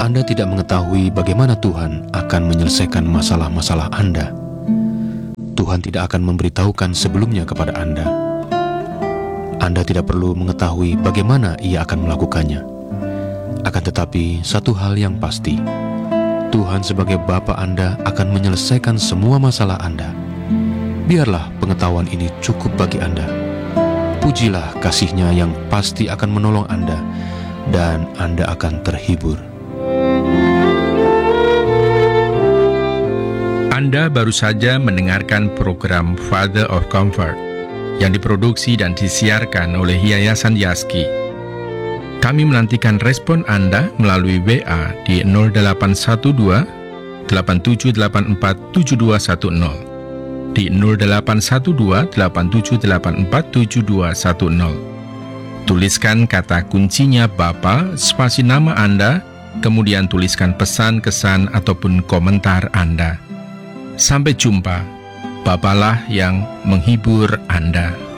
Anda tidak mengetahui bagaimana Tuhan akan menyelesaikan masalah-masalah Anda. Tuhan tidak akan memberitahukan sebelumnya kepada Anda. Anda tidak perlu mengetahui bagaimana Ia akan melakukannya. Akan tetapi, satu hal yang pasti, Tuhan sebagai Bapa Anda akan menyelesaikan semua masalah Anda. Biarlah pengetahuan ini cukup bagi Anda. Pujilah kasih-Nya yang pasti akan menolong Anda, dan Anda akan terhibur. Anda baru saja mendengarkan program Father of Comfort yang diproduksi dan disiarkan oleh Yayasan Yaski. Kami menantikan respon Anda melalui WA di 0812 8784 7210, di 0812 8784 7210. Tuliskan kata kuncinya Bapa, spasi nama Anda, kemudian tuliskan pesan, kesan, ataupun komentar Anda. Sampai jumpa, Bapalah yang menghibur Anda.